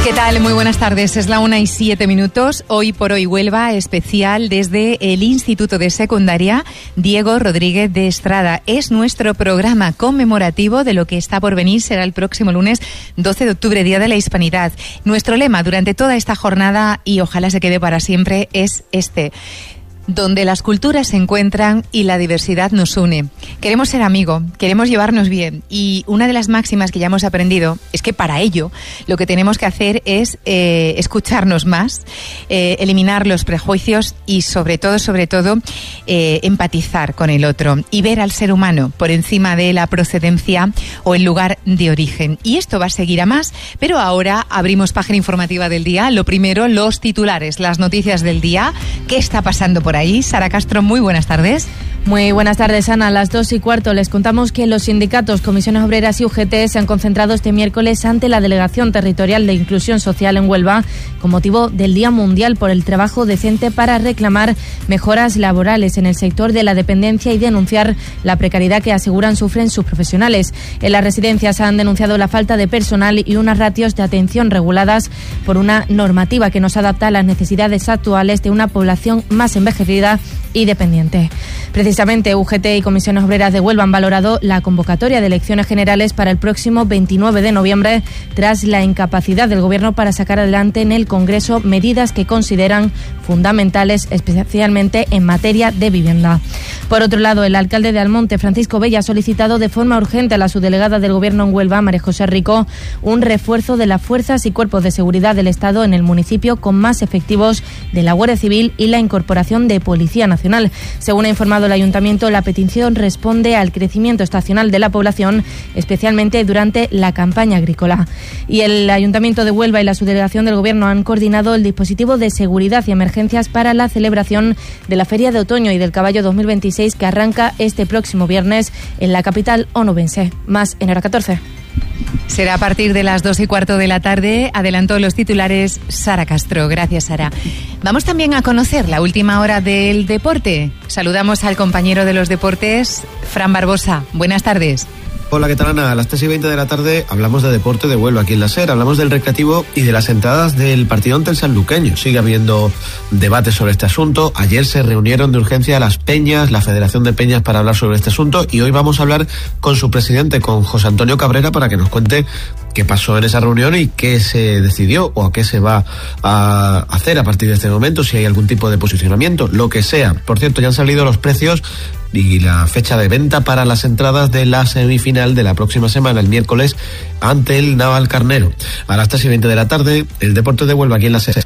¿Qué tal? Muy buenas tardes. Es la 1:07. Hoy por hoy Huelva, especial desde el Instituto de Secundaria Diego Rodríguez de Estrada. Es nuestro programa conmemorativo de lo que está por venir. Será el próximo lunes 12 de octubre, Día de la Hispanidad. Nuestro lema durante toda esta jornada, y ojalá se quede para siempre, es este: donde las culturas se encuentran y la diversidad nos une. Queremos ser amigos, queremos llevarnos bien, y una de las máximas que ya hemos aprendido es que para ello lo que tenemos que hacer es escucharnos más, eliminar los prejuicios y sobre todo empatizar con el otro y ver al ser humano por encima de la procedencia o el lugar de origen. Y esto va a seguir a más, pero ahora abrimos página informativa del día. Lo primero, los titulares, las noticias del día. ¿Qué está pasando por ahí? Sara Castro, muy buenas tardes. Muy buenas tardes, Ana. A las 2:15 les contamos que los sindicatos, comisiones obreras y UGT se han concentrado este miércoles ante la Delegación Territorial de Inclusión Social en Huelva con motivo del Día Mundial por el Trabajo Decente para reclamar mejoras laborales en el sector de la dependencia y denunciar la precariedad que aseguran sufren sus profesionales. En las residencias han denunciado la falta de personal y unas ratios de atención reguladas por una normativa que no se adapta a las necesidades actuales de una población más envejecida y dependiente. Precisamente UGT y Comisiones Obreras de Huelva han valorado la convocatoria de elecciones generales para el próximo 29 de noviembre tras la incapacidad del Gobierno para sacar adelante en el Congreso medidas que consideran fundamentales, especialmente en materia de vivienda. Por otro lado, el alcalde de Almonte, Francisco Bella, ha solicitado de forma urgente a la subdelegada del Gobierno en Huelva, María José Rico, un refuerzo de las fuerzas y cuerpos de seguridad del Estado en el municipio con más efectivos de la Guardia Civil y la incorporación de Policía Nacional. Según ha informado el Ayuntamiento, la petición responde al crecimiento estacional de la población, especialmente durante la campaña agrícola. Y el Ayuntamiento de Huelva y la subdelegación del Gobierno han coordinado el dispositivo de seguridad y emergencias para la celebración de la Feria de Otoño y del Caballo 2026, que arranca este próximo viernes en la capital onubense. Más en Hora 14. Será a partir de las 2:15 de la tarde. Adelantó los titulares Sara Castro. Gracias, Sara. Vamos también a conocer la última hora del deporte. Saludamos al compañero de los deportes, Fran Barbosa. Buenas tardes. Hola, ¿qué tal, Ana? A las 3:20 de la tarde hablamos de deporte de Huelva aquí en la SER, hablamos del recreativo y de las entradas del partido ante el sanluqueño. Sigue habiendo debate sobre este asunto. Ayer se reunieron de urgencia las peñas, la Federación de Peñas, para hablar sobre este asunto, y hoy vamos a hablar con su presidente, con José Antonio Cabrera, para que nos cuente qué pasó en esa reunión y qué se decidió o a qué se va a hacer a partir de este momento, si hay algún tipo de posicionamiento, lo que sea. Por cierto, ya han salido los precios y la fecha de venta para las entradas de la semifinal de la próxima semana, el miércoles, ante el Navalcarnero. A las 3:20 de la tarde, el deporte de Huelva aquí en la SER.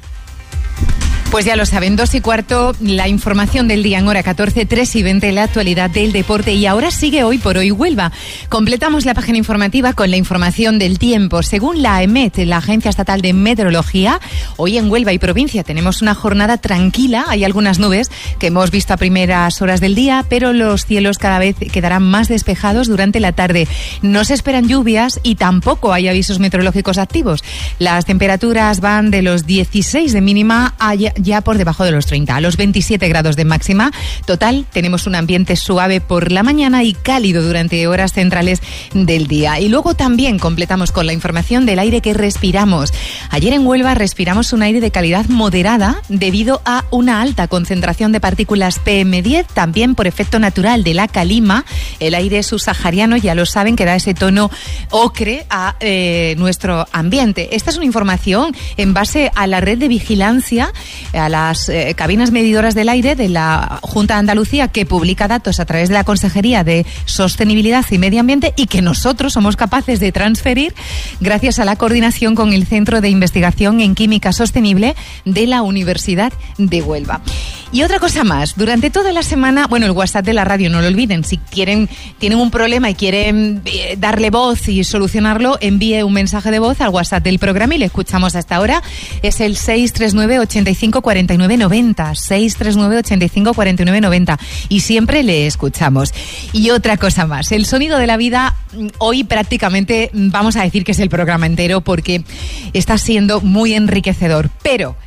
Pues ya lo saben, 2:15, la información del día en Hora 14, 3:20, la actualidad del deporte. Y ahora sigue Hoy por Hoy Huelva. Completamos la página informativa con la información del tiempo. Según la EMET, la Agencia Estatal de Meteorología, hoy en Huelva y provincia tenemos una jornada tranquila. Hay algunas nubes que hemos visto a primeras horas del día, pero los cielos cada vez quedarán más despejados durante la tarde. No se esperan lluvias y tampoco hay avisos meteorológicos activos. Las temperaturas van de los 16 de mínima a ya por debajo de los 30, a los 27 grados de máxima. Total, tenemos un ambiente suave por la mañana y cálido durante horas centrales del día. Y luego también completamos con la información del aire que respiramos. Ayer en Huelva respiramos un aire de calidad moderada debido a una alta concentración de partículas PM10, también por efecto natural de la calima. El aire subsahariano, ya lo saben, que da ese tono ocre a nuestro ambiente. Esta es una información en base a la red de vigilancia, a las cabinas medidoras del aire de la Junta de Andalucía, que publica datos a través de la Consejería de Sostenibilidad y Medio Ambiente y que nosotros somos capaces de transferir gracias a la coordinación con el Centro de Investigación en Química Sostenible de la Universidad de Huelva. Y otra cosa más, durante toda la semana, bueno, el WhatsApp de la radio, no lo olviden, si tienen un problema y quieren darle voz y solucionarlo, envíe un mensaje de voz al WhatsApp del programa y le escuchamos hasta ahora. Es el 639 85 49 90, 639 85 49 90, y siempre le escuchamos. Y otra cosa más, el sonido de la vida, hoy prácticamente vamos a decir que es el programa entero porque está siendo muy enriquecedor, pero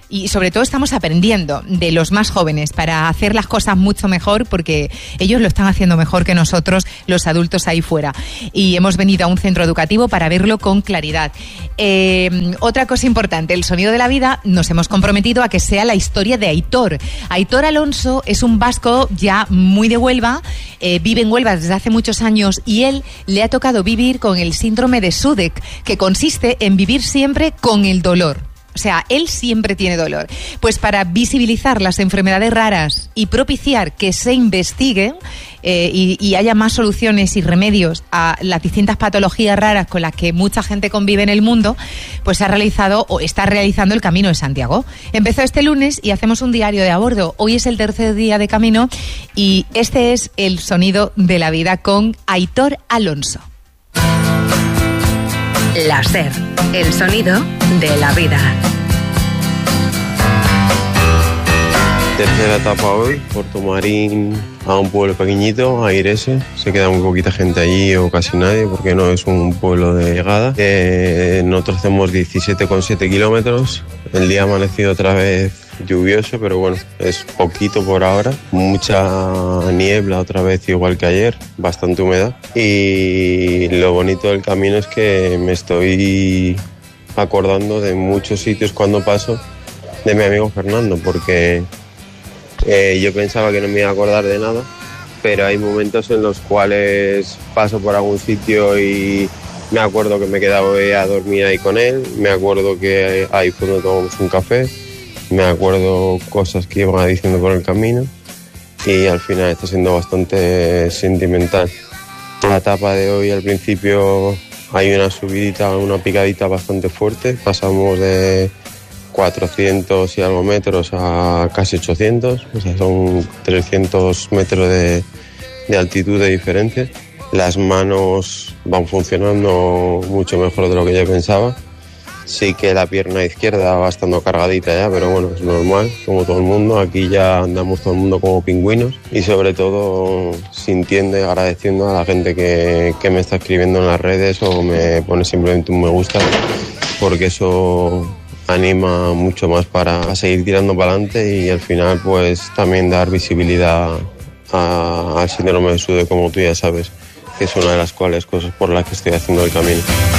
y sobre todo estamos aprendiendo de los más jóvenes para hacer las cosas mucho mejor, porque ellos lo están haciendo mejor que nosotros, los adultos ahí fuera. Y hemos venido a un centro educativo para verlo con claridad. Otra cosa importante, el sonido de la vida, nos hemos comprometido a que sea la historia de Aitor. Aitor Alonso es un vasco ya muy de Huelva, vive en Huelva desde hace muchos años y él le ha tocado vivir con el síndrome de Sudeck, que consiste en vivir siempre con el dolor. O sea, él siempre tiene dolor. Pues para visibilizar las enfermedades raras y propiciar que se investiguen y haya más soluciones y remedios a las distintas patologías raras con las que mucha gente convive en el mundo, pues se ha realizado o está realizando el Camino de Santiago. Empezó este lunes y hacemos un diario de a bordo. Hoy es el tercer día de camino y este es el sonido de la vida con Aitor Alonso. La SER, el sonido de la vida. Tercera etapa hoy, Puerto Marín, a un pueblo pequeñito, a Irese. Se queda muy poquita gente allí o casi nadie porque no es un pueblo de llegada. Nosotros hacemos 17,7 kilómetros. El día ha amanecido otra vez lluvioso, pero bueno, es poquito por ahora. Mucha niebla otra vez, igual que ayer, bastante humedad. Y lo bonito del camino es que me estoy acordando de muchos sitios cuando paso de mi amigo Fernando, porque yo pensaba que no me iba a acordar de nada, pero hay momentos en los cuales paso por algún sitio y me acuerdo que me quedaba a dormir ahí con él, me acuerdo que ahí fue donde tomamos un café, me acuerdo cosas que iban diciendo por el camino y al final está siendo bastante sentimental. La etapa de hoy, al principio hay una subidita, una picadita bastante fuerte, pasamos de 400 y algo metros a casi 800, o sea, son 300 metros de altitud de diferencia. Las manos van funcionando mucho mejor de lo que yo pensaba. Sí que la pierna izquierda va estando cargadita ya, pero bueno, es normal, como todo el mundo. Aquí ya andamos todo el mundo como pingüinos y sobre todo sintiendo y agradeciendo a la gente que me está escribiendo en las redes o me pone simplemente un me gusta, porque eso anima mucho más para seguir tirando para adelante y al final pues también dar visibilidad al síndrome de Sudeck, como tú ya sabes, que es una de las cosas por las que estoy haciendo el camino.